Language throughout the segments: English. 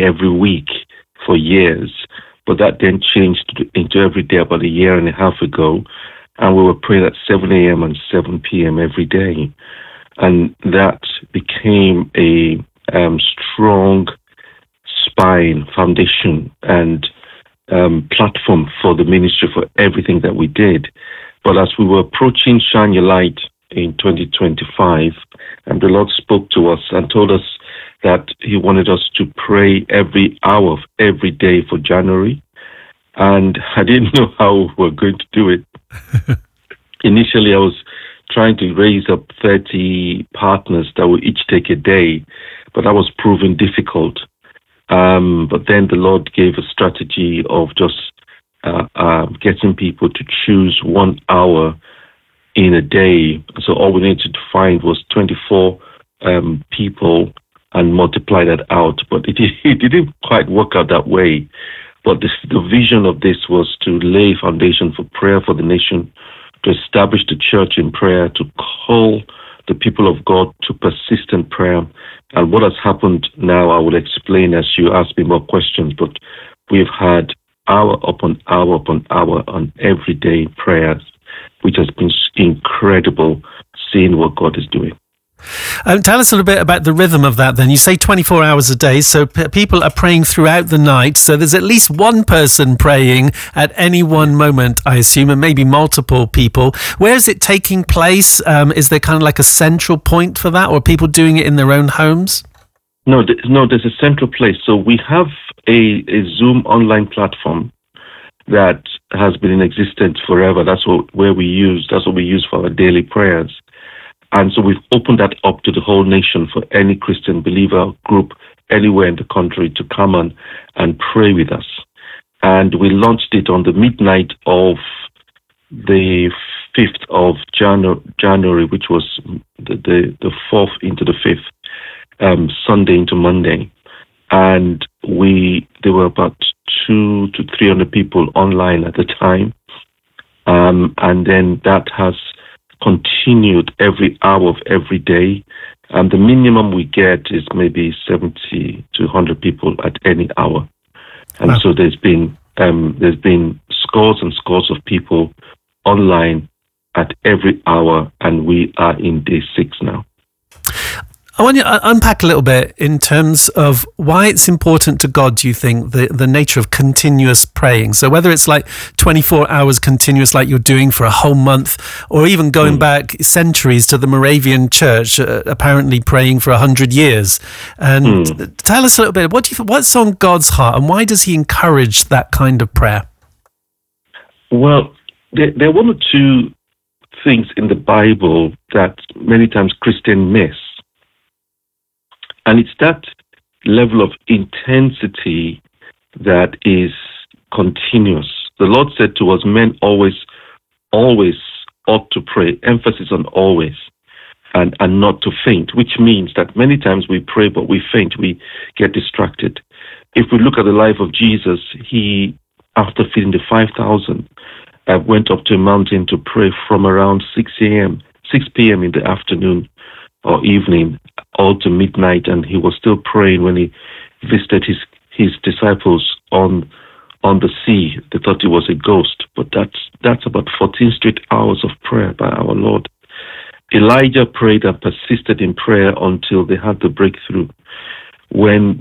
every week for years, but that then changed into every day about a year and a half ago, and we were praying at 7 a.m. and 7 p.m. every day, and that became a strong spine, foundation, and platform for the ministry for everything that we did. But as we were approaching Shine Your Light in 2025, and the Lord spoke to us and told us that He wanted us to pray every hour of every day for January. And I didn't know how we were going to do it. Initially, I was trying to raise up 30 partners that would each take a day, but that was proving difficult. But then the Lord gave a strategy of just getting people to choose 1 hour in a day. So all we needed to find was 24 people and multiply that out. But it didn't quite work out that way. But the vision of this was to lay foundation for prayer for the nation, to establish the church in prayer, to call the people of God to persistent prayer. And what has happened now, I will explain as you ask me more questions, but we've had hour upon hour upon hour on everyday prayers, which has been incredible seeing what God is doing. Tell us a little bit about the rhythm of that then. You say 24 hours a day, so people are praying throughout the night, so there's at least one person praying at any one moment, I assume, and maybe multiple people. Where is it taking place? Is there kind of like a central point for that, or are people doing it in their own homes? No, there's a central place. So we have a Zoom online platform that has been in existence forever. That's what we use for our daily prayers. And so we've opened that up to the whole nation for any Christian believer group anywhere in the country to come on and pray with us. And we launched it on the midnight of the 5th of January, which was the 4th into the 5th, Sunday into Monday. And there were about 200 to 300 people online at the time. And then that has continued every hour of every day. And the minimum we get is maybe 70 to 100 people at any hour. And wow. So there's been scores and scores of people online at every hour, and we are in day 6 now. I want you to unpack a little bit in terms of why it's important to God, do you think, the nature of continuous praying? So whether it's like 24 hours continuous like you're doing for a whole month, or even going back centuries to the Moravian Church, apparently praying for 100 years. And tell us a little bit, what's on God's heart, and why does He encourage that kind of prayer? Well, there are one or two things in the Bible that many times Christians miss. And it's that level of intensity that is continuous. The Lord said to us, men always ought to pray, emphasis on always, and not to faint, which means that many times we pray, but we faint, we get distracted. If we look at the life of Jesus, He, after feeding the 5,000, went up to a mountain to pray from around 6 p.m. in the afternoon or evening, all to midnight, and He was still praying when He visited his disciples on the sea. They thought He was a ghost, but that's about 14 straight hours of prayer by our Lord. Elijah prayed and persisted in prayer until they had the breakthrough. When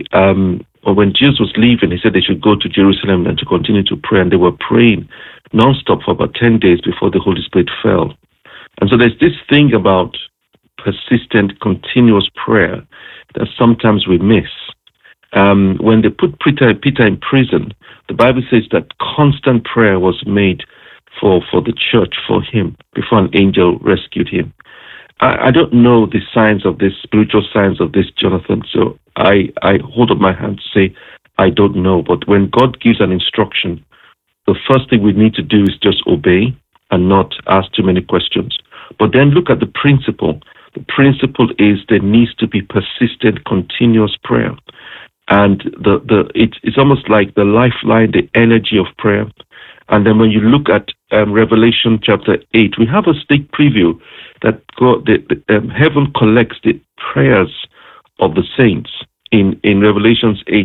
Jesus was leaving, He said they should go to Jerusalem and to continue to pray, and they were praying nonstop for about 10 days before the Holy Spirit fell. And so there's this thing about persistent, continuous prayer that sometimes we miss. When they put Peter in prison, the Bible says that constant prayer was made for the church, for him, before an angel rescued him. I don't know the signs of this, spiritual signs of this, Jonathan, so I hold up my hand to say, I don't know. But when God gives an instruction, the first thing we need to do is just obey and not ask too many questions. But then look at the principle. The principle is there needs to be persistent, continuous prayer. And it's almost like the lifeline, the energy of prayer. And then when you look at Revelation chapter 8, we have a sneak preview that heaven collects the prayers of the saints in Revelation 8.